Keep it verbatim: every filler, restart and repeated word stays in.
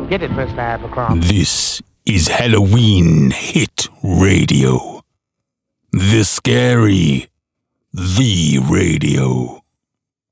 Get it, Mister Abercrombie. This is Halloween Hit Radio. The Scary, the radio.